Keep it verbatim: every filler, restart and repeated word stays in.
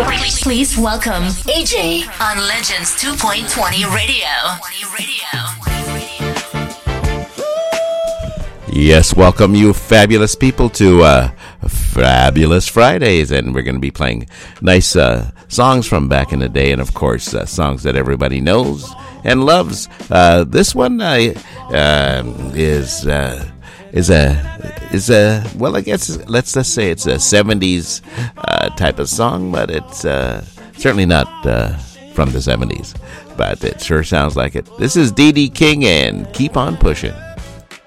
Please welcome A J on Legends two point twenty Radio. Yes, welcome you fabulous people to uh, Fabulous Fridays, and we're going to be playing nice uh, songs from back in the day, and of course uh, songs that everybody knows and loves. Uh, this one uh, uh, is uh, is a is a well, I guess let's just say it's a seventies uh, type of song, but it's uh, certainly not uh, from the seventies. But it sure sounds like it. This is D D King and Keep On Pushing.